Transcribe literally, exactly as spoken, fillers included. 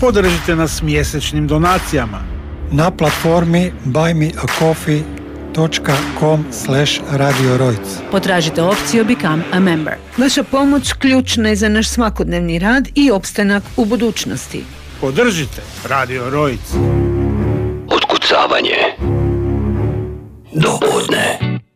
Podržite nas mjesečnim donacijama na platformi buy me a coffee dot com slash radio rojc. Potražite opciju Become a Member. Vaša pomoć ključna je za naš svakodnevni rad i opstanak u budućnosti. Podržite Radio Rojc. Otkucavanje do podne.